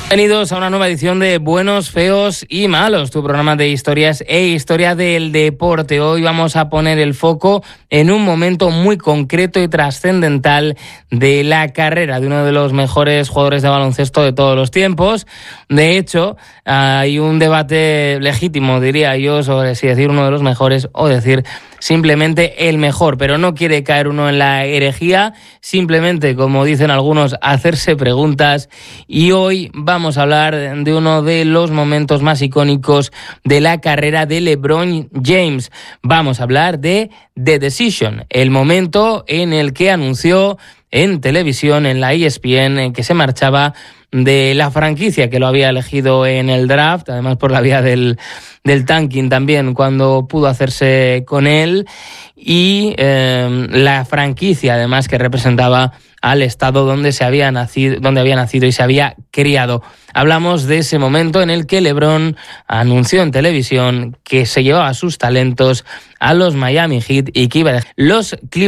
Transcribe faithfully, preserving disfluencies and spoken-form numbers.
Bienvenidos a una nueva edición de Buenos, Feos y Malos, tu programa de historias e historia del deporte. Hoy vamos a poner el foco en un momento muy concreto y trascendental de la carrera de uno de los mejores jugadores de baloncesto de todos los tiempos. De hecho, hay un debate legítimo, diría yo, sobre si decir uno de los mejores o decir simplemente el mejor, pero no quiere caer uno en la herejía, simplemente, como dicen algunos, hacerse preguntas. Y hoy vamos a hablar de uno de los momentos más icónicos de la carrera de LeBron James. Vamos a hablar de The Decision, el momento en el que anunció en televisión, en la E S P N, que se marchaba de la franquicia que lo había elegido en el draft, además por la vía del, del tanking también, cuando pudo hacerse con él, y eh, la franquicia además que representaba al estado donde se había nacido, donde había nacido y se había criado. Hablamos de ese momento en el que LeBron anunció en televisión que se llevaba sus talentos a los Miami Heat y que iba a dejar los Cleveland